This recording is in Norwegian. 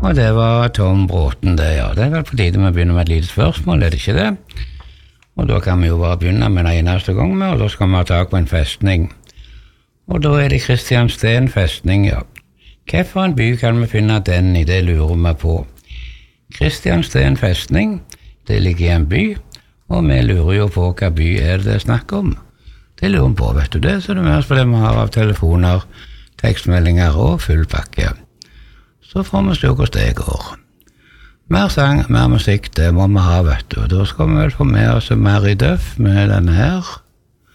Og det var Tom Bråten det, ja. Det vel på tide vi begynner med et lite spørsmål, det ikke det? Og da kan vi jo bare begynne med den eneste gang med, og da skal vi ha tak på en festning. Og da det Kristiansten festning, ja. Hvorfor en by kan vi finne den i, det lurer vi på. Kristiansten festning, det ligger i en by, og vi lurer jo på hva by det snakker om. Det lurer vi på, vet du det, så det er mest på det vi har av telefoner, tekstmeldinger og full pakke. Så får vi se hvordan det går. Mer sang, mer musikk, det må vi ha, vet du. Da skal vi vel få med oss Mary Duff med denne her.